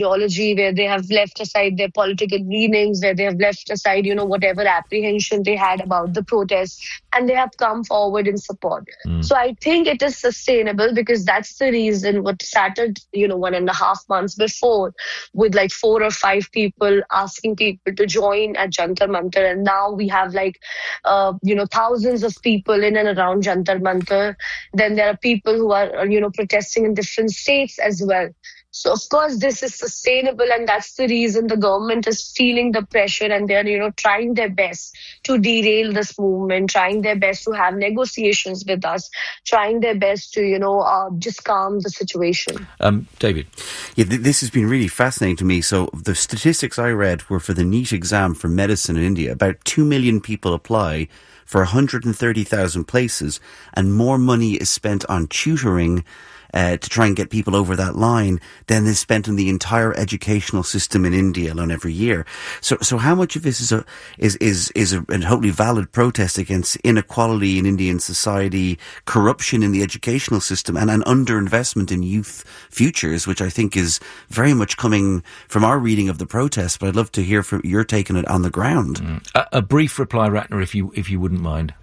ideology, where they have left aside their political leanings, where they have left aside, whatever apprehension they had about the protests, and they have come forward in support. So I think it is sustainable, because that's the reason what started, 1.5 months before, with like 4 or 5 people asking people to join at Jantar Mantar. And now we have thousands of people in and around Jantar Mantar. Then there are people who are, protesting in different states as well. So, of course, this is sustainable, and that's the reason the government is feeling the pressure, and they're, trying their best to derail this movement, trying their best to have negotiations with us, trying their best to, just calm the situation. David? Yeah, this has been really fascinating to me. So the statistics I read were for the NEET exam for medicine in India. About 2 million people apply for 130,000 places, and more money is spent on tutoring to try and get people over that line than is spent on the entire educational system in India alone every year. So how much of this is a totally valid protest against inequality in Indian society, corruption in the educational system, and an underinvestment in youth futures, which I think is very much coming from our reading of the protest. But I'd love to hear from your take on it on the ground. A brief reply, Ratna, if you wouldn't mind.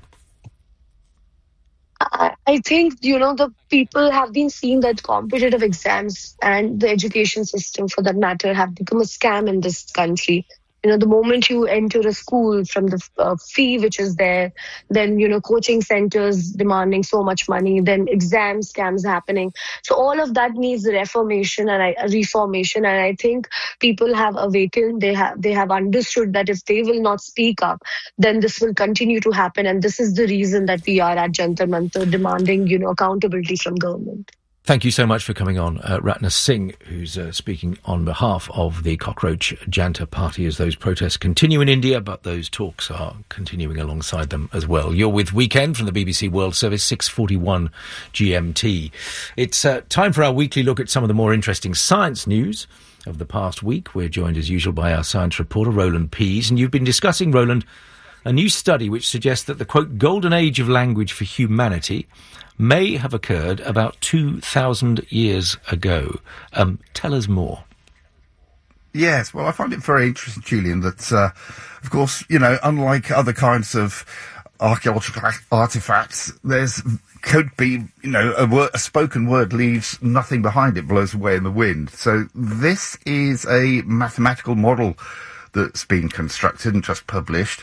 I think, the people have been seeing that competitive exams and the education system, for that matter, have become a scam in this country. The moment you enter a school, from the fee which is there, then, coaching centers demanding so much money, then exam scams happening. So all of that needs reformation and reformation. And I think people have awakened. They have understood that if they will not speak up, then this will continue to happen. And this is the reason that we are at Jantar Mantar demanding, accountability from government. Thank you so much for coming on, Ratna Singh, who's speaking on behalf of the Cockroach Jantar Party as those protests continue in India, but those talks are continuing alongside them as well. You're with Weekend from the BBC World Service, 6:41 GMT. It's time for our weekly look at some of the more interesting science news of the past week. We're joined as usual by our science reporter, Roland Pease, and you've been discussing, Roland, a new study which suggests that the, quote, golden age of language for humanity may have occurred about 2,000 years ago. Tell us more. Yes, well, I find it very interesting, Julian, that, of course, unlike other kinds of archaeological artifacts, could be, a spoken word leaves nothing behind, it blows away in the wind. So this is a mathematical model that's been constructed and just published.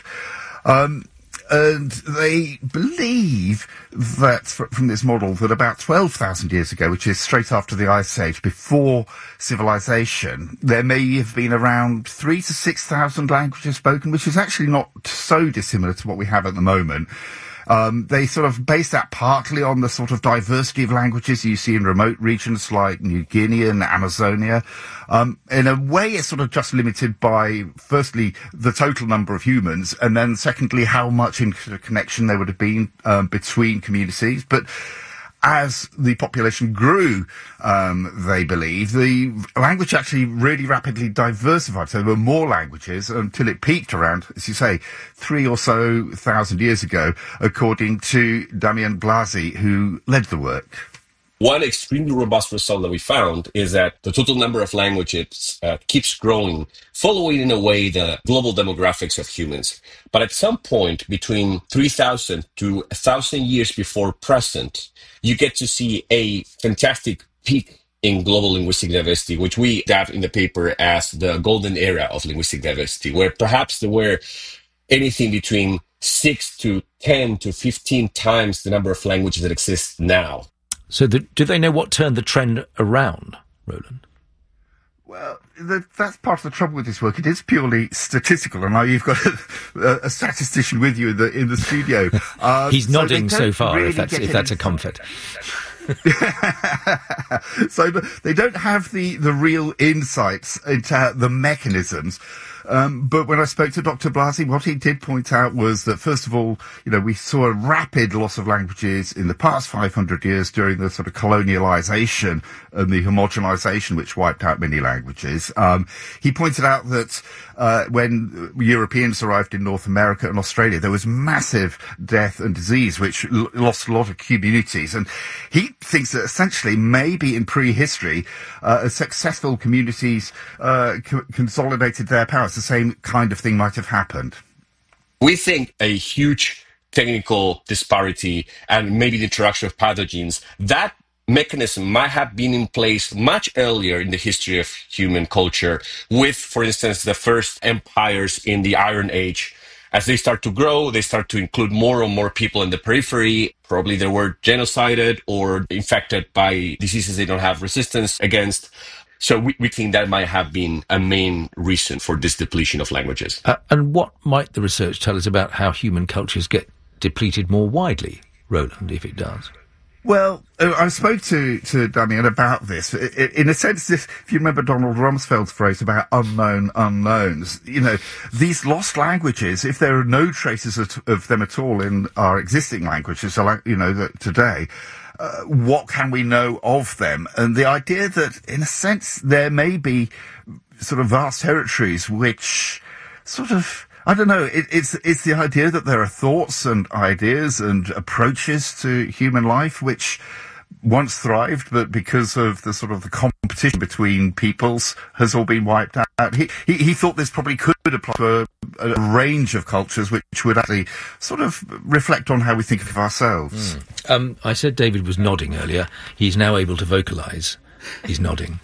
And they believe that, from this model, that about 12,000 years ago, which is straight after the Ice Age, before civilization, there may have been around 3,000 to 6,000 languages spoken, which is actually not so dissimilar to what we have at the moment. They sort of base that partly on the sort of diversity of languages you see in remote regions like New Guinea and Amazonia. In a way, it's sort of just limited by, firstly, the total number of humans, and then secondly, how much interconnection there would have been between communities. But as the population grew, they believe, the language actually really rapidly diversified. So there were more languages until it peaked around, as you say, 3,000 or so years ago, according to Damien Blasi, who led the work. One extremely robust result that we found is that the total number of languages keeps growing, following in a way the global demographics of humans. But at some point between 3,000 to 1,000 years before present, you get to see a fantastic peak in global linguistic diversity, which we have in the paper as the golden era of linguistic diversity, where perhaps there were anything between 6 to 10 to 15 times the number of languages that exist now. So do they know what turned the trend around, Roland? Well, that's part of the trouble with this work. It is purely statistical, and now you've got a statistician with you in the studio. He's nodding so far, really, if that's a comfort. So they don't have the real insights into the mechanisms. But when I spoke to Dr. Blasi, what he did point out was that, first of all, we saw a rapid loss of languages in the past 500 years during the sort of colonialization and the homogenization which wiped out many languages. He pointed out that when Europeans arrived in North America and Australia, there was massive death and disease which lost a lot of communities. And he thinks that essentially maybe in prehistory, successful communities consolidated their powers. The same kind of thing might have happened. We think a huge technical disparity and maybe the introduction of pathogens, that mechanism might have been in place much earlier in the history of human culture with, for instance, the first empires in the Iron Age. As they start to grow, they start to include more and more people in the periphery. Probably they were genocided or infected by diseases they don't have resistance against. So we think that might have been a main reason for this depletion of languages. And what might the research tell us about how human cultures get depleted more widely, Roland, if it does? Well, I spoke to Damien about this. In a sense, if you remember Donald Rumsfeld's phrase about unknown unknowns, these lost languages, if there are no traces of them at all in our existing languages, today, what can we know of them? And the idea that, in a sense, there may be sort of vast territories which sort of, I don't know, it's the idea that there are thoughts and ideas and approaches to human life which once thrived, but because of the sort of the competition between peoples has all been wiped out. He thought this probably could apply to a range of cultures which would actually sort of reflect on how we think of ourselves. I said David was nodding earlier. He's now able to vocalise. He's nodding.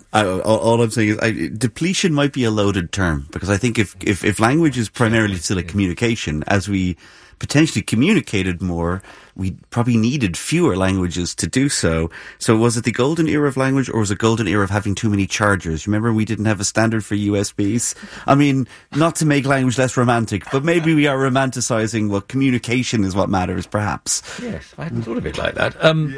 All I'm saying is depletion might be a loaded term, because I think if language is primarily still a communication, as we potentially communicated more, we probably needed fewer languages to do so. So was it the golden era of language, or was it golden era of having too many chargers? Remember, we didn't have a standard for USBs? I mean, not to make language less romantic, but maybe we are romanticizing what communication is what matters, perhaps. Yes, I hadn't thought of it like that.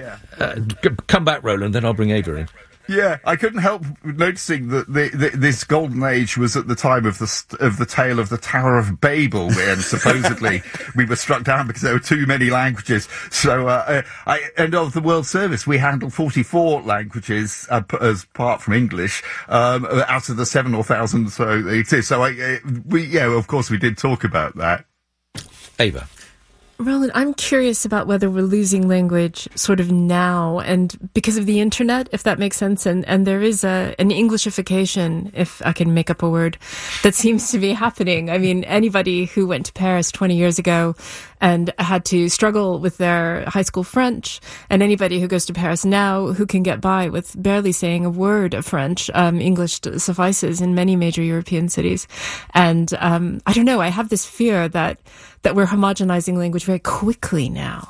Come back, Roland, then I'll bring Ava in. Yeah, I couldn't help noticing that this golden age was at the time of the tale of the Tower of Babel, when supposedly we were struck down because there were too many languages. So, and of the World Service, we handled 44 languages as apart from English out of the 7,000 or 1,000 so they exist. So, of course, we did talk about that. Ava. Roland, I'm curious about whether we're losing language sort of now, and because of the internet, if that makes sense. And there is an Englishification, if I can make up a word, that seems to be happening. I mean, anybody who went to Paris 20 years ago and had to struggle with their high school French, and anybody who goes to Paris now who can get by with barely saying a word of French, English suffices in many major European cities. And I don't know, I have this fear that we're homogenizing language very quickly now.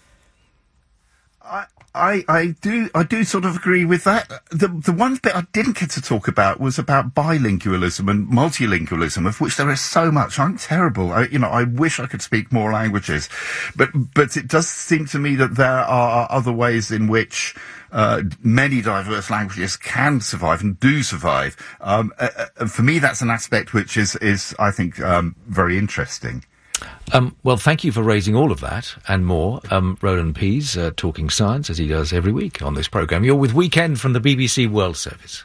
I do sort of agree with that. The one bit I didn't get to talk about was about bilingualism and multilingualism, of which there is so much. I'm terrible. I wish I could speak more languages, but it does seem to me that there are other ways in which many diverse languages can survive and do survive. For me, that's an aspect which is I think very interesting. Well, thank you for raising all of that and more. Roland Pease, talking science, as he does every week on this programme. You're with Weekend from the BBC World Service.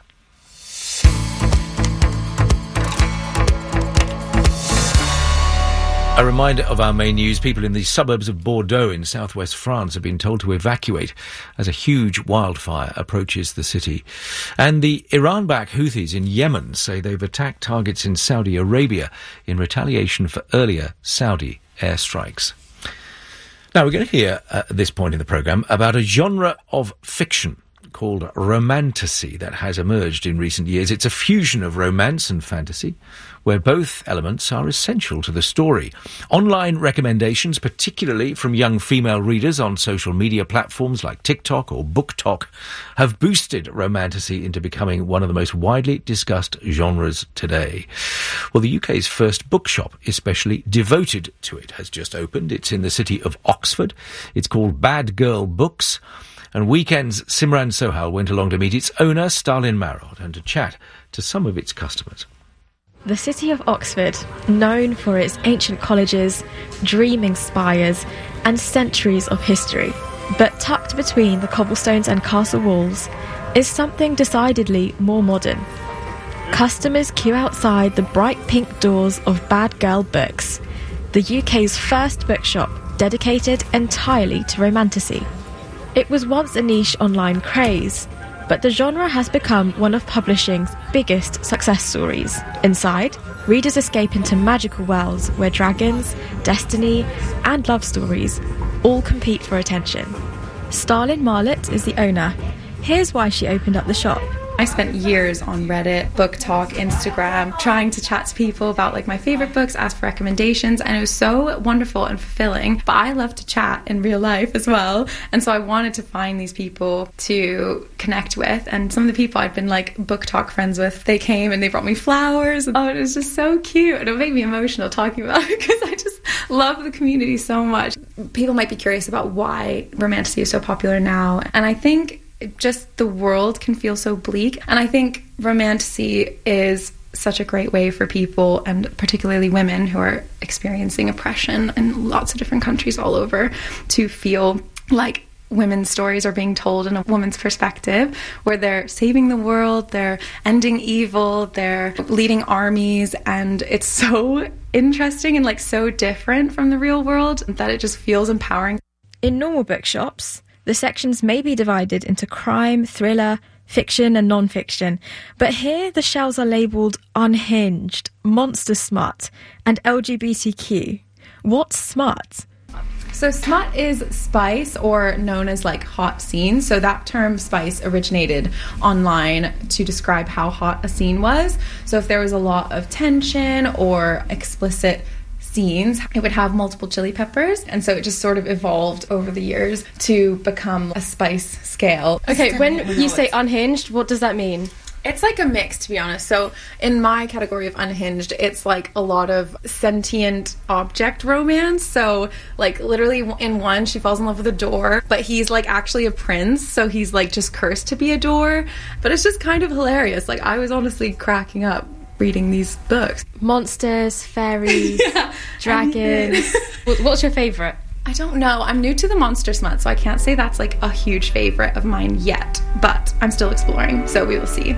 A reminder of our main news. People in the suburbs of Bordeaux in southwest France have been told to evacuate as a huge wildfire approaches the city. And the Iran-backed Houthis in Yemen say they've attacked targets in Saudi Arabia in retaliation for earlier Saudi airstrikes. Now, we're going to hear at this point in the programme about a genre of fiction called romantasy that has emerged in recent years. It's a fusion of romance and fantasy, where both elements are essential to the story. Online recommendations, particularly from young female readers on social media platforms like TikTok or BookTok, have boosted romantasy into becoming one of the most widely discussed genres today. Well, the UK's first bookshop, especially devoted to it, has just opened. It's in the city of Oxford. It's called Bad Girl Books. And Weekend's Simran Sohal went along to meet its owner, Stalin Marod, and to chat to some of its customers. the city of Oxford, known for its ancient colleges, dreaming spires, and centuries of history, but tucked between the cobblestones and castle walls, is something decidedly more modern. Customers queue outside the bright pink doors of Bad Girl Books, the UK's first bookshop dedicated entirely to romantasy. It was once a niche online craze, but the genre has become one of publishing's biggest success stories. Inside, readers escape into magical worlds where dragons, destiny, and love stories all compete for attention. Starlin Marlett is the owner. Here's why she opened up the shop. I spent years on Reddit, Book Talk, Instagram, trying to chat to people about like my favorite books, ask for recommendations, and it was so wonderful and fulfilling. But I love to chat in real life as well, and so I wanted to find these people to connect with. And some of the people I'd been like Book Talk friends with, they came and they brought me flowers. Oh, it was just so cute, and it made me emotional talking about it because I just love the community so much. People might be curious about why romantasy is so popular now, and I think just the world can feel so bleak, and I think romantasy is such a great way for people, and particularly women who are experiencing oppression in lots of different countries all over, to feel like women's stories are being told in a woman's perspective, where they're saving the world, they're ending evil, they're leading armies, and it's so interesting and like so different from the real world that it just feels empowering. In normal bookshops, the sections may be divided into crime, thriller, fiction and non-fiction, but here the shelves are labelled unhinged, monster smut and LGBTQ. What's smut? So smut is spice, or known as like hot scenes. So that term spice originated online to describe how hot a scene was. So if there was a lot of tension or explicit scenes, it would have multiple chili peppers, and so it just sort of evolved over the years to become a spice scale. Okay, when you say unhinged, what does that mean? It's like a mix, to be honest. So in my category of unhinged, it's like a lot of sentient object romance. So like literally in one, she falls in love with a door, but he's like actually a prince, so he's like just cursed to be a door. But it's just kind of hilarious. Like I was honestly cracking up reading these books. Monsters, fairies, dragons. What's your favourite? I don't know. I'm new to the monster smut, so I can't say that's like a huge favourite of mine yet, but I'm still exploring, so we will see.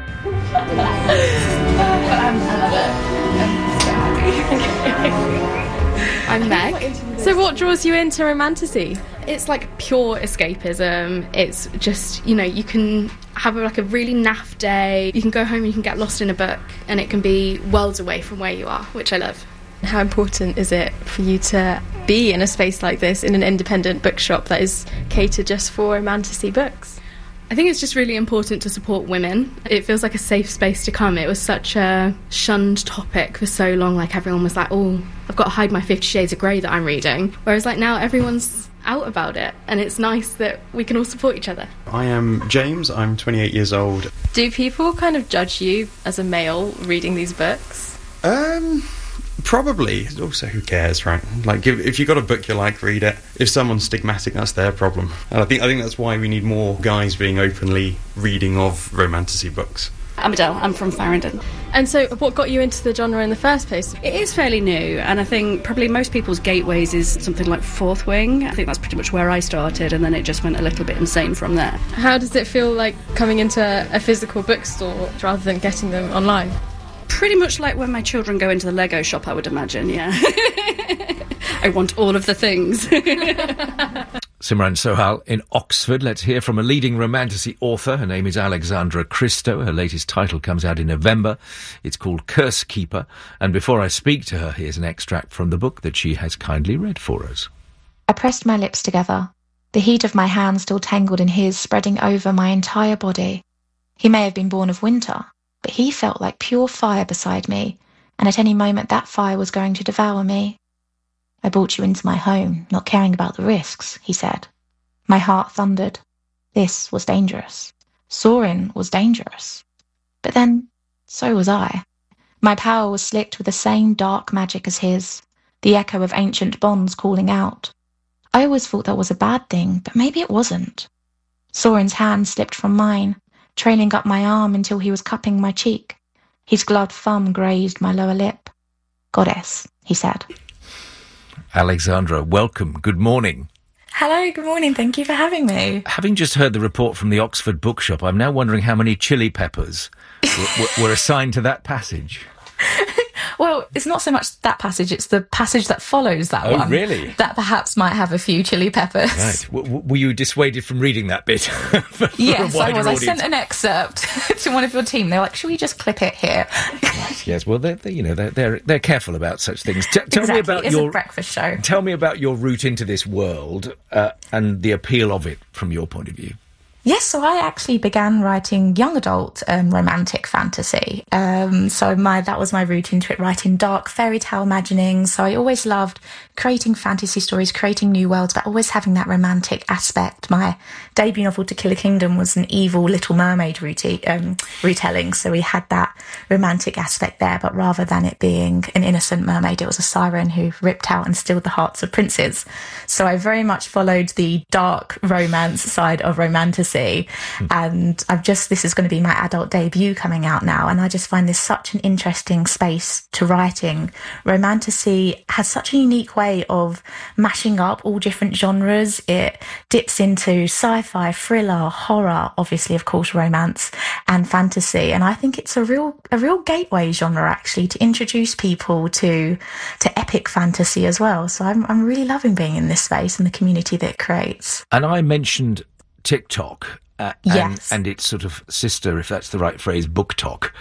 I'm Meg. So what draws you into romantasy? It's like pure escapism. It's just, you know, you can have like a really naff day. You can go home and you can get lost in a book, and it can be worlds away from where you are, which I love. How important is it for you to be in a space like this, in an independent bookshop that is catered just for romantasy books? I think it's just really important to support women. It feels like a safe space to come. It was such a shunned topic for so long. Like everyone was like, oh, I've got to hide my 50 Shades of Grey that I'm reading. Whereas like now everyone's out about it, and it's nice that we can all support each other. I am James. I'm 28 years old. Do people kind of judge you as a male reading these books? Probably. Also, who cares, right? Like, if you got a book you like, read it. If someone's stigmatic, that's their problem. And I think that's why we need more guys being openly reading of romantasy books. I'm Adele. I'm from Farringdon. And so what got you into the genre in the first place? It is fairly new, and I think probably most people's gateways is something like Fourth Wing. I think that's pretty much where I started, and then it just went a little bit insane from there. How does it feel like coming into a physical bookstore rather than getting them online? Pretty much like when my children go into the Lego shop, I would imagine, yeah. I want all of the things. Simran Sohal in Oxford. Let's hear from a leading romantasy author. Her name is Alexandra Christo. Her latest title comes out in November. It's called Curse Keeper. And before I speak to her, here's an extract from the book that she has kindly read for us. I pressed my lips together, the heat of my hand still tangled in his, spreading over my entire body. He may have been born of winter, but he felt like pure fire beside me, and at any moment that fire was going to devour me. I brought you into my home, not caring about the risks, he said. My heart thundered. This was dangerous. Sorin was dangerous. But then, so was I. My power was slicked with the same dark magic as his, the echo of ancient bonds calling out. I always thought that was a bad thing, but maybe it wasn't. Sorin's hand slipped from mine, trailing up my arm until he was cupping my cheek. His gloved thumb grazed my lower lip. "Goddess," he said. Alexandra, welcome. Good morning. Hello, good morning. Thank you for having me. Having just heard the report from the Oxford Bookshop, I'm now wondering how many chili peppers were assigned to that passage. Well, it's not so much that passage, it's the passage that follows that one. Oh, really? That perhaps might have a few chili peppers. Right. Were you dissuaded from reading that bit? Yes, I was. Audience? I sent an excerpt to one of your team. They're like, "Should we just clip it here?" Yes. Well, they're careful about such things. Tell me about it's a breakfast show. Tell me about your route into this world and the appeal of it from your point of view. Yes, so I actually began writing young adult romantic fantasy. That was my route into it, writing dark fairy tale imaginings. So I always loved creating fantasy stories, creating new worlds, but always having that romantic aspect. My debut novel, To Kill a Kingdom, was an evil Little Mermaid retelling. So we had that romantic aspect there, but rather than it being an innocent mermaid, it was a siren who ripped out and stilled the hearts of princes. So I very much followed the dark romance side of romanticism. And this is going to be my adult debut coming out now, and I just find this such an interesting space to writing. Romantasy has such a unique way of mashing up all different genres. It dips into sci-fi, thriller, horror, obviously, of course, romance and fantasy, and I think it's a real gateway genre actually to introduce people to epic fantasy as well. So I'm really loving being in this space and the community that it creates. And I mentioned TikTok yes. and its sort of sister, if that's the right phrase, BookTok.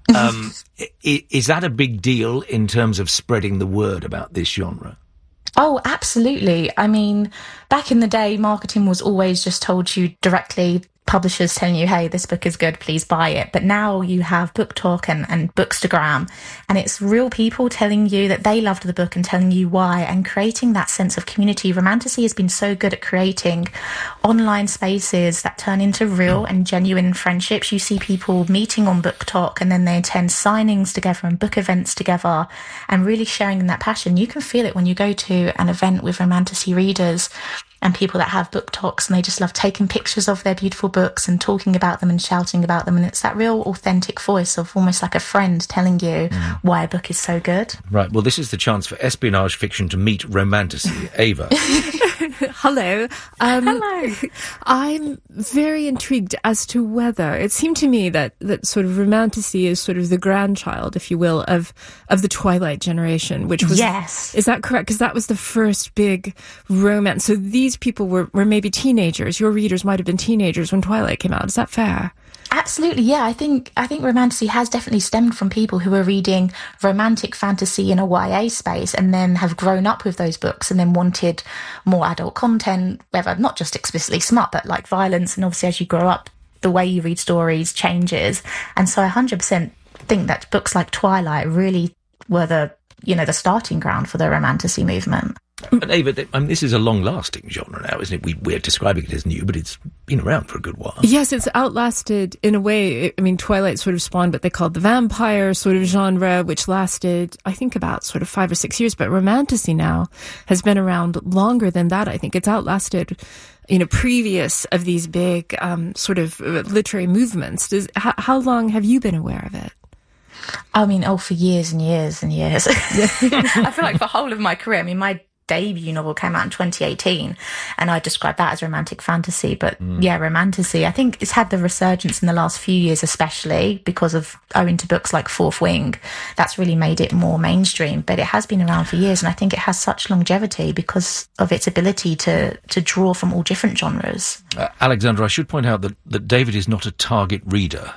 Is that a big deal in terms of spreading the word about this genre? Oh, absolutely. I mean, back in the day, marketing was always just told you directly, publishers telling you, hey, this book is good, please buy it. But now you have BookTok and Bookstagram, and it's real people telling you that they loved the book and telling you why, and creating that sense of community. Romantasy has been so good at creating online spaces that turn into real and genuine friendships. You see people meeting on BookTok, and then they attend signings together and book events together, and really sharing in that passion. You can feel it when you go to an event with Romantasy readers and people that have BookToks, and they just love taking pictures of their beautiful books and talking about them and shouting about them. And it's that real authentic voice of almost like a friend telling you why a book is so good. Right. Well, this is the chance for espionage fiction to meet romantasy. Ava. Hello. Hello. I'm very intrigued as to whether it seemed to me that sort of romantasy is sort of the grandchild, if you will, of the Twilight generation, which was... Yes. Is that correct? Because that was the first big romance. So these people were maybe teenagers. Your readers might have been teenagers when Twilight came out. Is that fair? Absolutely, yeah. I think romantasy has definitely stemmed from people who are reading romantic fantasy in a YA space and then have grown up with those books and then wanted more adult content, whether not just explicitly smut, but like violence. And obviously, as you grow up, the way you read stories changes. And so I 100% think that books like Twilight really were the starting ground for the romantasy movement. But Ava, this is a long-lasting genre now, isn't it? We're describing it as new, but it's been around for a good while. Yes, it's outlasted in a way. I mean, Twilight sort of spawned what they called the vampire sort of genre, which lasted, I think, about sort of 5 or 6 years. But romantasy now has been around longer than that. I think it's outlasted, previous of these big sort of literary movements. How long have you been aware of it? I mean, for years and years and years. I feel like for the whole of my career, my debut novel came out in 2018 and I described that as romantic fantasy, but romantasy, I think it's had the resurgence in the last few years, especially because of owing to books like Fourth Wing. That's really made it more mainstream, but it has been around for years, and I think it has such longevity because of its ability to draw from all different genres. Alexandra, I should point out that David is not a target reader.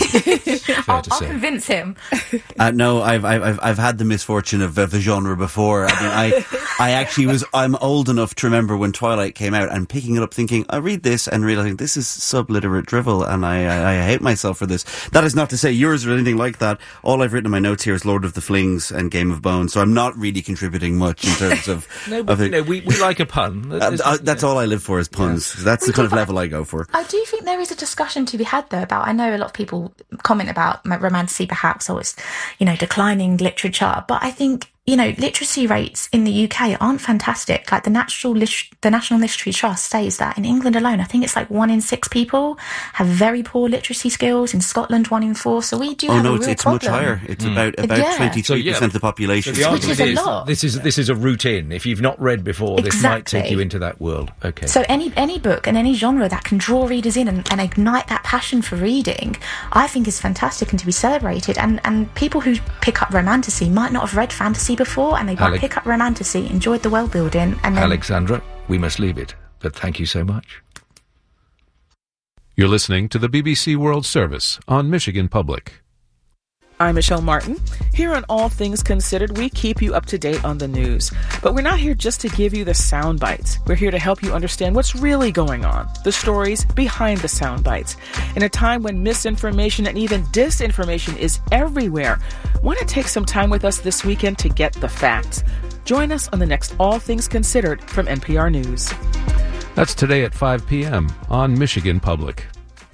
I'll convince him. No, I've had the misfortune of the genre before. I mean, I'm old enough to remember when Twilight came out and picking it up thinking, I read this and realizing this is subliterate drivel and I hate myself for this. That is not to say yours or anything like that. All I've written in my notes here is Lord of the Flings and Game of Bones, so I'm not really contributing much in terms of... we like a pun. That's all I live for is puns. Yeah. That's the kind of level I go for. I do think there is a discussion to be had though about, I know a lot of people comment about romantasy perhaps, or it's, declining literature, but I think literacy rates in the UK aren't fantastic. Like the National Literacy Trust says that in England alone, I think it's like 1 in 6 people have very poor literacy skills. In Scotland, 1 in 4. So we do have a real it's problem. much higher. It's about 23% of the population. So the Which is a lot. This is a route in. If you've not read before, this might take you into that world. Okay. So any book and any genre that can draw readers in and ignite that passion for reading, I think is fantastic and to be celebrated. And people who pick up romantasy might not have read fantasy before, and they might pick up romantasy, enjoyed the world building, and then... Alexandra, we must leave it, but thank you so much. You're listening to the BBC World Service on Michigan Public. I'm Michelle Martin. Here on All Things Considered, we keep you up to date on the news. But we're not here just to give you the sound bites. We're here to help you understand what's really going on, the stories behind the sound bites. In a time when misinformation and even disinformation is everywhere, why not take some time with us this weekend to get the facts? Join us on the next All Things Considered from NPR News. That's today at 5 p.m. on Michigan Public.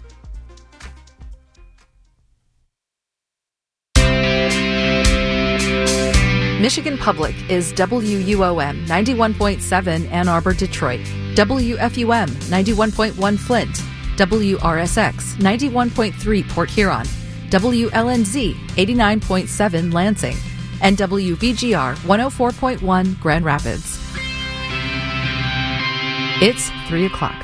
Michigan Public is WUOM 91.7 Ann Arbor, Detroit, WFUM 91.1 Flint, WRSX 91.3 Port Huron, WLNZ 89.7 Lansing, and WVGR 104.1 Grand Rapids. It's 3 o'clock.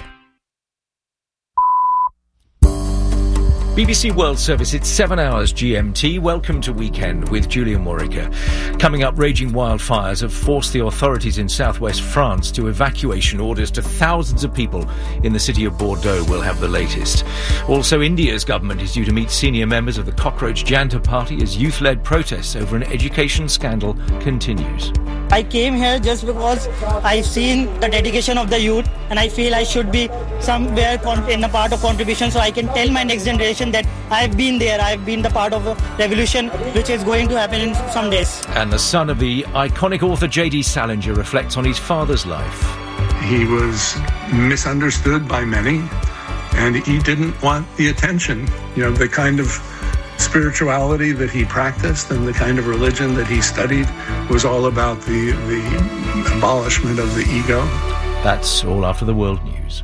BBC World Service, it's 7 hours GMT. Welcome to Weekend with Julian Warwicker. Coming up, raging wildfires have forced the authorities in southwest France to evacuation orders to thousands of people in the city of Bordeaux. We'll have the latest. Also, India's government is due to meet senior members of the Cockroach Janta Party as youth-led protests over an education scandal continues. I came here just because I've seen the dedication of the youth, and I feel I should be somewhere in a part of contribution, so I can tell my next generation that I've been there, I've been the part of a revolution which is going to happen in some days. And the son of the iconic author J.D. Salinger reflects on his father's life. He was misunderstood by many, and he didn't want the attention. The kind of spirituality that he practiced and the kind of religion that he studied was all about the abolishment of the ego. That's all after the world news.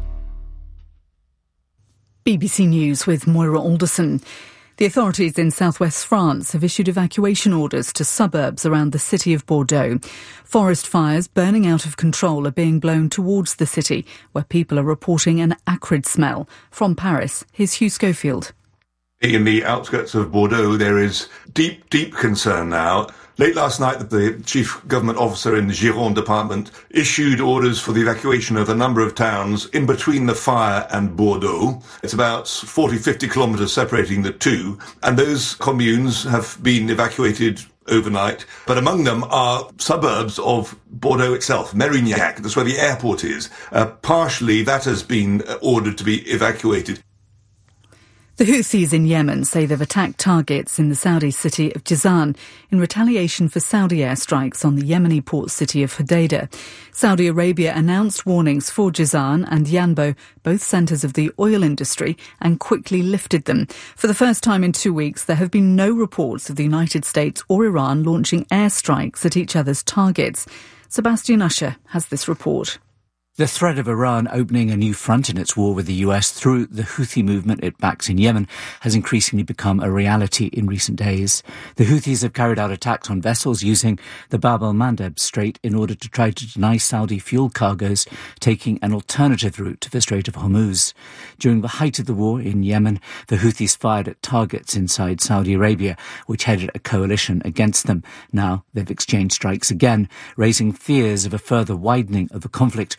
BBC News with Moira Alderson. The authorities in southwest France have issued evacuation orders to suburbs around the city of Bordeaux. Forest fires burning out of control are being blown towards the city, where people are reporting an acrid smell. From Paris, here's Hugh Schofield. In the outskirts of Bordeaux, there is deep, deep concern now. Late last night, the chief government officer in the Gironde department issued orders for the evacuation of a number of towns in between the fire and Bordeaux. It's about 40, 50 kilometres separating the two, and those communes have been evacuated overnight. But among them are suburbs of Bordeaux itself, Mérignac, that's where the airport is. Partially, that has been ordered to be evacuated. The Houthis in Yemen say they've attacked targets in the Saudi city of Jizan in retaliation for Saudi airstrikes on the Yemeni port city of Hodeidah. Saudi Arabia announced warnings for Jizan and Yanbo, both centres of the oil industry, and quickly lifted them. For the first time in 2 weeks, there have been no reports of the United States or Iran launching airstrikes at each other's targets. Sebastian Usher has this report. The threat of Iran opening a new front in its war with the US through the Houthi movement it backs in Yemen has increasingly become a reality in recent days. The Houthis have carried out attacks on vessels using the Bab el-Mandeb Strait in order to try to deny Saudi fuel cargoes taking an alternative route to the Strait of Hormuz. During the height of the war in Yemen, the Houthis fired at targets inside Saudi Arabia, which headed a coalition against them. Now they've exchanged strikes again, raising fears of a further widening of the conflict.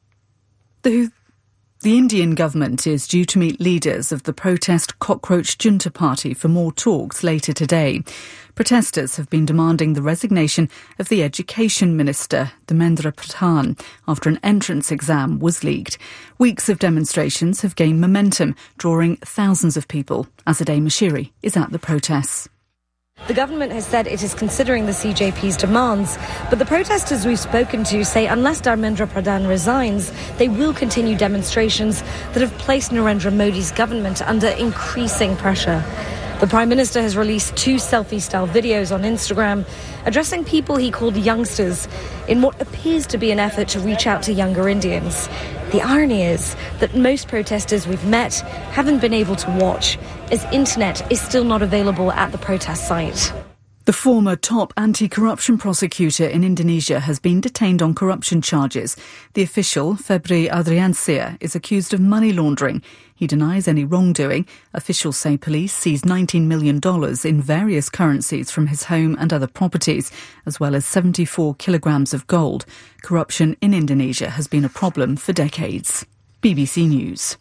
The Indian government is due to meet leaders of the protest Cockroach Junta Party for more talks later today. Protesters have been demanding the resignation of the Education Minister, Dharmendra Pradhan, after an entrance exam was leaked. Weeks of demonstrations have gained momentum, drawing thousands of people. Azadeh Mashiri is at the protests. The government has said it is considering the CJP's demands, but the protesters we've spoken to say unless Dharmendra Pradhan resigns, they will continue demonstrations that have placed Narendra Modi's government under increasing pressure. The Prime Minister has released 2 selfie-style videos on Instagram addressing people he called youngsters in what appears to be an effort to reach out to younger Indians. The irony is that most protesters we've met haven't been able to watch, as internet is still not available at the protest site. The former top anti-corruption prosecutor in Indonesia has been detained on corruption charges. The official, Febri Adriansyah, is accused of money laundering. He denies any wrongdoing. Officials say police seized $19 million in various currencies from his home and other properties, as well as 74 kilograms of gold. Corruption in Indonesia has been a problem for decades. BBC News.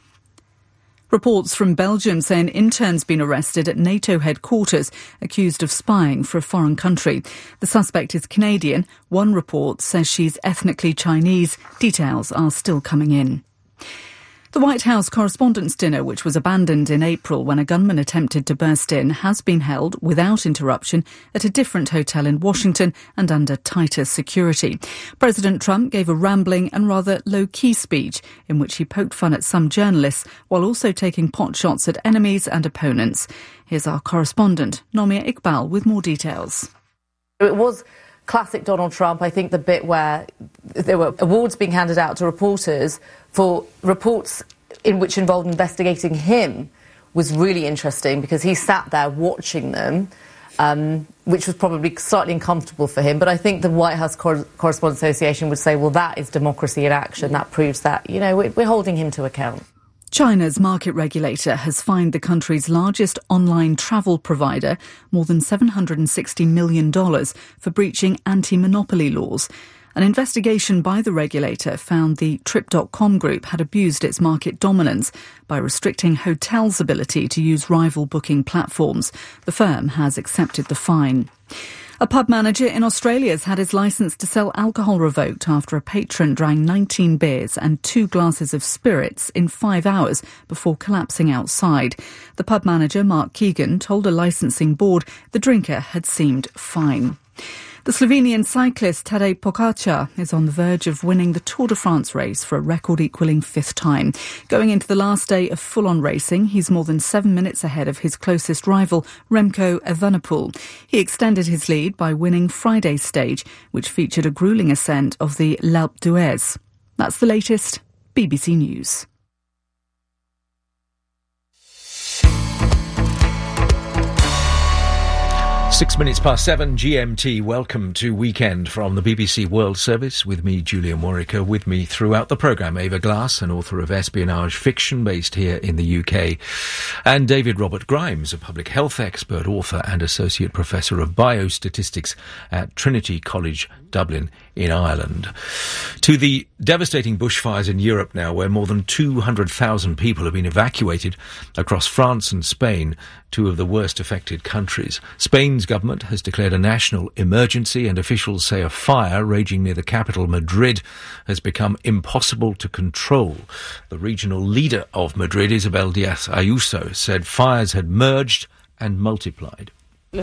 Reports from Belgium say an intern's been arrested at NATO headquarters, accused of spying for a foreign country. The suspect is Canadian. One report says she's ethnically Chinese. Details are still coming in. The White House Correspondents' Dinner, which was abandoned in April when a gunman attempted to burst in, has been held without interruption at a different hotel in Washington and under tighter security. President Trump gave a rambling and rather low-key speech in which he poked fun at some journalists while also taking potshots at enemies and opponents. Here's our correspondent, Nomia Iqbal, with more details. It was classic Donald Trump. I think the bit where there were awards being handed out to reporters for reports in which involved investigating him was really interesting because he sat there watching them, which was probably slightly uncomfortable for him. But I think the White House Correspondents Association would say, well, that is democracy in action. That proves that, you know, we're holding him to account. China's market regulator has fined the country's largest online travel provider more than $760 million for breaching anti-monopoly laws. An investigation by the regulator found the Trip.com group had abused its market dominance by restricting hotels' ability to use rival booking platforms. The firm has accepted the fine. A pub manager in Australia has had his licence to sell alcohol revoked after a patron drank 19 beers and 2 glasses of spirits in 5 hours before collapsing outside. The pub manager, Mark Keegan, told a licensing board the drinker had seemed fine. The Slovenian cyclist Tadej Pogačar is on the verge of winning the Tour de France race for a record-equalling 5th time. Going into the last day of full-on racing, he's more than 7 minutes ahead of his closest rival, Remco Evenepoel. He extended his lead by winning Friday's stage, which featured a gruelling ascent of the L'Alpe d'Huez. That's the latest. BBC News. Six minutes past 7 GMT. Welcome to Weekend from the BBC World Service with me, Julian Warwicker. With me throughout the programme, Ava Glass, an author of espionage fiction based here in the UK, and David Robert Grimes, a public health expert, author and associate professor of biostatistics at Trinity College, Dublin in Ireland. To the devastating bushfires in Europe now, where more than 200,000 people have been evacuated across France and Spain, two of the worst affected countries. Spain's government has declared a national emergency, and officials say a fire raging near the capital, Madrid, has become impossible to control. The regional leader of Madrid, Isabel Díaz Ayuso, said fires had merged and multiplied. The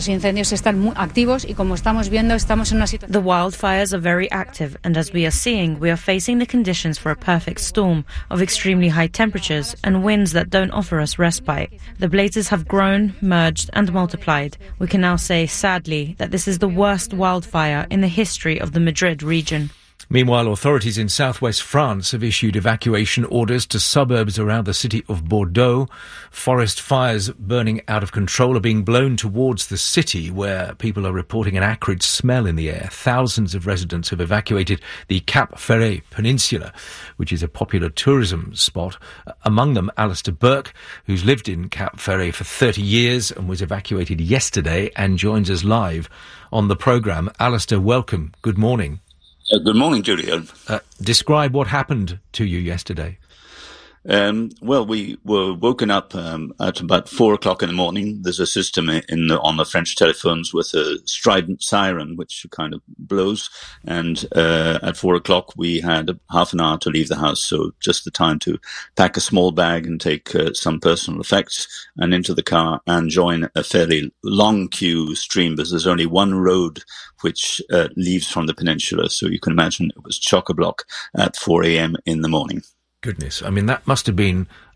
wildfires are very active, and as we are seeing, we are facing the conditions for a perfect storm of extremely high temperatures and winds that don't offer us respite. The blazes have grown, merged and multiplied. We can now say, sadly, that this is the worst wildfire in the history of the Madrid region. Meanwhile, authorities in southwest France have issued evacuation orders to suburbs around the city of Bordeaux. Forest fires burning out of control are being blown towards the city, where people are reporting an acrid smell in the air. Thousands of residents have evacuated the Cap Ferret Peninsula, which is a popular tourism spot. Among them, Alistair Burke, who's lived in Cap Ferret for 30 years and was evacuated yesterday and joins us live on the programme. Alistair, welcome. Good morning. Good morning, Julian. Describe what happened to you yesterday. Well, we were woken up at about 4 o'clock in the morning. There's a system on the French telephones with a strident siren, which kind of blows. And at 4 o'clock, we had half an hour to leave the house. So just the time to pack a small bag and take some personal effects and into the car and join a fairly long queue stream, because there's only one road which leaves from the peninsula. So you can imagine it was chock-a-block at 4 a.m. in the morning. Goodness, I mean, that must have been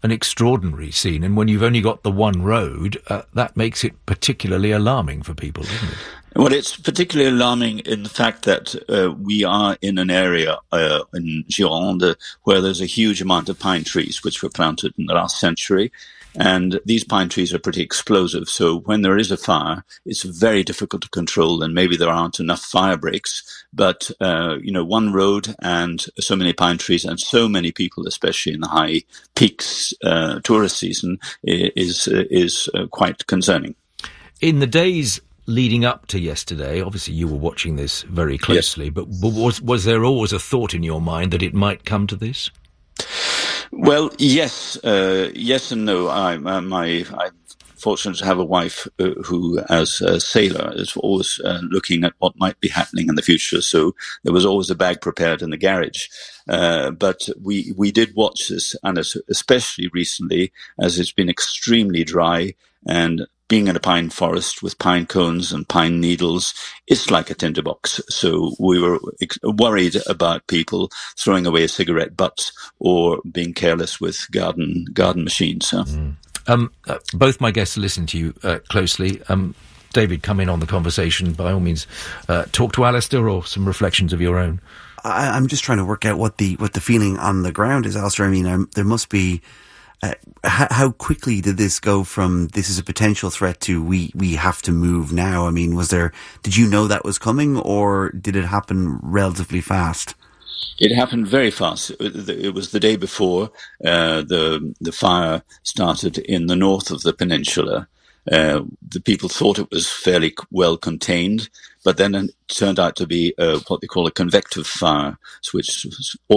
an extraordinary scene, and when you've only got the one road, that makes it particularly alarming for people, doesn't it? Well, it's particularly alarming in the fact that we are in an area in Gironde where there's a huge amount of pine trees which were planted in the last century. And these pine trees are pretty explosive. So when there is a fire, it's very difficult to control, and maybe there aren't enough fire breaks. But, one road and so many pine trees and so many people, especially in the high peaks tourist season, is quite concerning. In the days leading up to yesterday, obviously you were watching this very closely, yes. But was there always a thought in your mind that it might come to this? Well, yes and no. I'm fortunate to have a wife who, as a sailor, is always looking at what might be happening in the future. So there was always a bag prepared in the garage. But we did watch this, and especially recently, as it's been extremely dry, and being in a pine forest with pine cones and pine needles, it's like a tinderbox. So we were worried about people throwing away cigarette butts or being careless with garden machines. Both my guests listen to you closely. David, come in on the conversation. By all means, talk to Alistair or some reflections of your own. I'm just trying to work out what the feeling on the ground is, Alistair. I mean, there must be... how quickly did this go from this is a potential threat to we have to move now? I mean, did you know that was coming, or did it happen relatively fast? It happened very fast. It was the day before the fire started in the north of the peninsula. The people thought it was fairly well contained, but then it turned out to be what they call a convective fire, which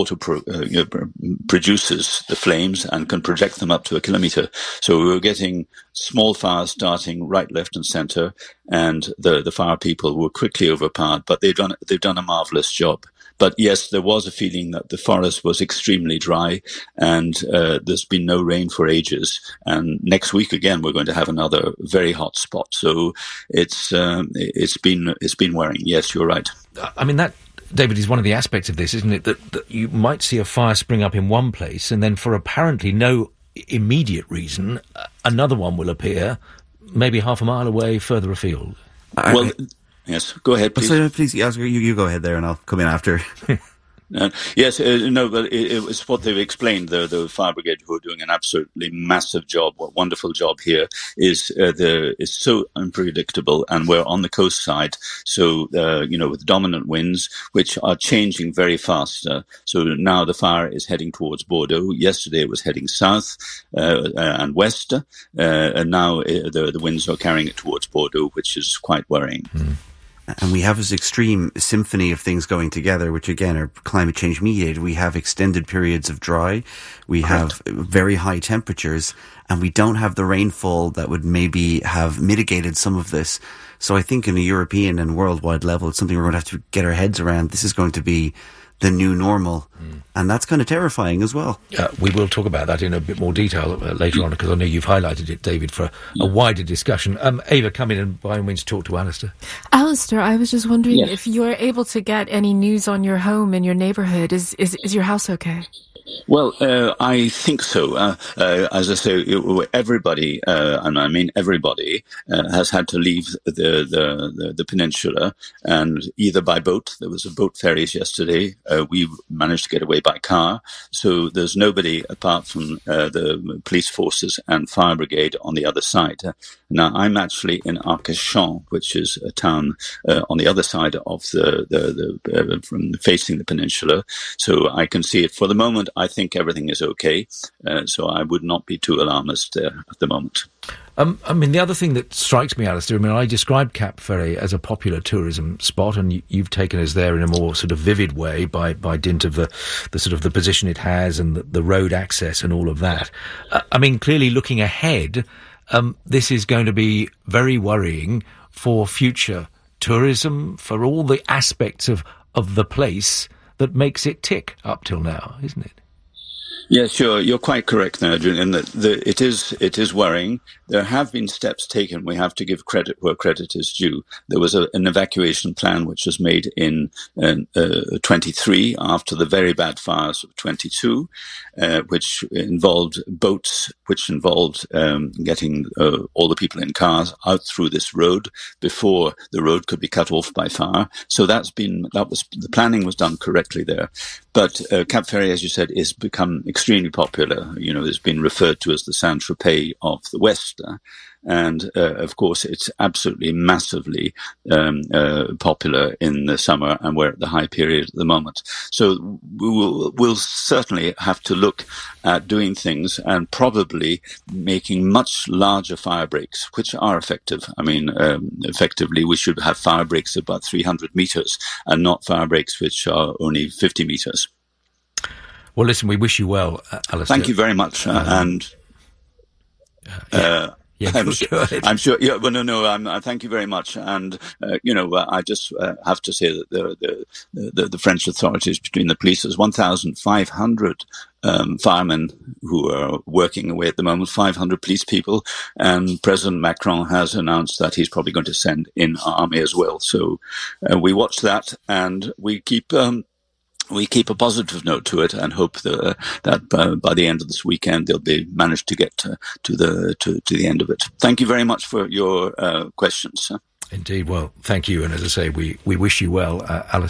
produces the flames and can project them up to 1 kilometre. So we were getting small fires starting right, left and centre, and the fire people were quickly overpowered, but they've done a marvellous job. But yes, there was a feeling that the forest was extremely dry, and there's been no rain for ages. And next week again, we're going to have another very hot spot. So it's been worrying. Yes, you're right. I mean, that, David, is one of the aspects of this, isn't it? That you might see a fire spring up in one place, and then for apparently no immediate reason, another one will appear, maybe half a mile away, further afield. Well. Yes, go ahead, please. So, please, you go ahead there, and I'll come in after. Yes, no, but it was what they've explained. The fire brigade, who are doing an absolutely massive job, a wonderful job here, is so unpredictable, and we're on the coast side, so with dominant winds which are changing very fast. So now the fire is heading towards Bordeaux. Yesterday it was heading south and west, and now the winds are carrying it towards Bordeaux, which is quite worrying. And we have this extreme symphony of things going together, which again are climate change mediated. We have extended periods of dry, we have very high temperatures, and we don't have the rainfall that would maybe have mitigated some of this. So I think in a European and worldwide level, it's something we're going to have to get our heads around. This is going to be the new normal. And that's kind of terrifying as well. We will talk about that in a bit more detail later on, because I know you've highlighted it, David, for a wider discussion. Ava, come in and by all means talk to Alistair. Alistair, I was just wondering if you're able to get any news on your home and your neighbourhood. Is your house okay? Well, I think so. As I say, everybody, and I mean everybody, has had to leave the peninsula, and either by boat. There was a boat ferries yesterday. We managed to get away by car. So there's nobody apart from the police forces and fire brigade on the other side. Now, I'm actually in Arcachon, which is a town on the other side of from facing the peninsula. So I can see it. For the moment, I think everything is okay. So I would not be too alarmist there at the moment. I mean, the other thing that strikes me, Alistair, I mean, I described Cap Ferret as a popular tourism spot, and you've taken us there in a more sort of vivid way by dint of the sort of the position it has and the road access and all of that. I mean, clearly looking ahead, this is going to be very worrying for future tourism, for all the aspects of the place that makes it tick up till now, isn't it? Yeah, sure. You're quite correct there, Julian. It is worrying. There have been steps taken. We have to give credit where credit is due. There was an evacuation plan which was made in 23 after the very bad fires of 22, which involved boats, which involved getting all the people in cars out through this road before the road could be cut off by fire. So the planning was done correctly there. But Cap Ferret, as you said, is become extremely popular. You know, it's been referred to as the Saint-Tropez of the West. And, of course, it's absolutely massively popular in the summer, and we're at the high period at the moment. So we'll certainly have to look at doing things and probably making much larger fire breaks, which are effective. I mean, effectively, we should have fire breaks about 300 meters and not fire breaks which are only 50 meters. Well, listen, we wish you well, Alistair. Thank you very much. I'm sure. Yeah. Well, no. Thank you very much. And I just have to say that the French authorities, between the police, there's 1,500 firemen who are working away at the moment, 500 police people, and President Macron has announced that he's probably going to send in army as well. So we watch that, and we keep a positive note to it, and hope that by the end of this weekend they'll be managed to get to the end of it. Thank you very much for your questions. Indeed. Well, thank you, and as I say, we wish you well, Alistair.